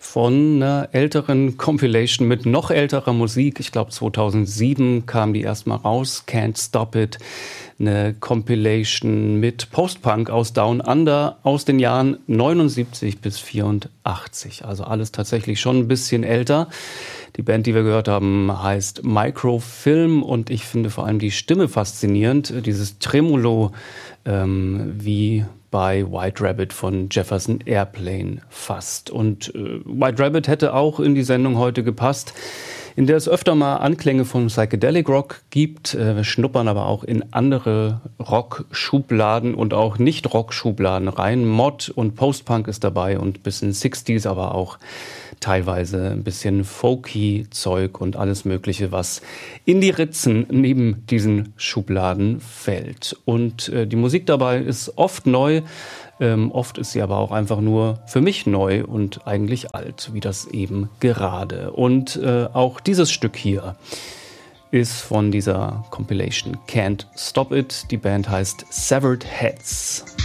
von einer älteren Compilation mit noch älterer Musik. Ich glaube 2007 kam die erstmal raus, Can't Stop It. Eine Compilation mit Post-Punk aus Down Under aus den Jahren 79 bis 84. Also alles tatsächlich schon ein bisschen älter. Die Band, die wir gehört haben, heißt Microfilm und ich finde vor allem die Stimme faszinierend. Dieses Tremolo, wie bei White Rabbit von Jefferson Airplane fast. Und White Rabbit hätte auch in die Sendung heute gepasst, in der es öfter mal Anklänge von Psychedelic Rock gibt. Wir schnuppern aber auch in andere Rock-Schubladen und auch Nicht-Rock-Schubladen rein. Mod und Post-Punk ist dabei und ein bisschen 60s, aber auch teilweise ein bisschen folky Zeug und alles Mögliche, was in die Ritzen neben diesen Schubladen fällt. Und die Musik dabei ist oft neu, oft ist sie aber auch einfach nur für mich neu und eigentlich alt, wie das eben gerade. Und auch dieses Stück hier ist von dieser Compilation Can't Stop It. Die Band heißt Severed Heads.